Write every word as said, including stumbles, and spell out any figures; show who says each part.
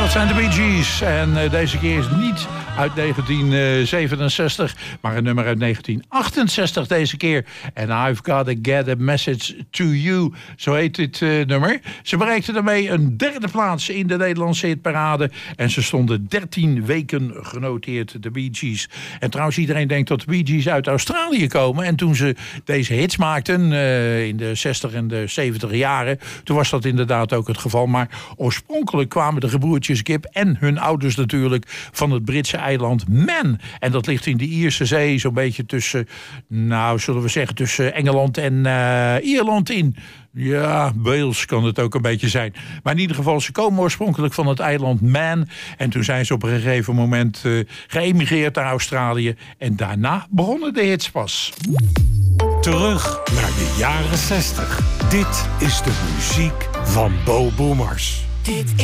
Speaker 1: Dat zijn de Bee Gees. En uh, deze keer is niet uit negentien zevenenzestig, maar een nummer uit negentien achtenzestig deze keer. En I've Gotta Get a Message to You, zo heet dit uh, nummer. Ze bereikten daarmee een derde plaats in de Nederlandse hitparade. En ze stonden dertien weken genoteerd, de Bee Gees. En trouwens, iedereen denkt dat de Bee Gees uit Australië komen. En toen ze deze hits maakten, uh, in de zestig en de zeventig jaren, toen was dat inderdaad ook het geval. Maar oorspronkelijk kwamen de gebroertjes Gibb en hun ouders natuurlijk van het Britse eiland Man. En dat ligt in de Ierse Zee, zo'n beetje tussen, nou, zullen we zeggen, tussen Engeland en uh, Ierland in. Ja, Wales kan het ook een beetje zijn. Maar in ieder geval, ze komen oorspronkelijk van het eiland Man. En toen zijn ze op een gegeven moment uh, geëmigreerd naar Australië. En daarna begonnen de hits pas.
Speaker 2: Terug naar de jaren zestig. Dit is de muziek van Bo Boomers. Dit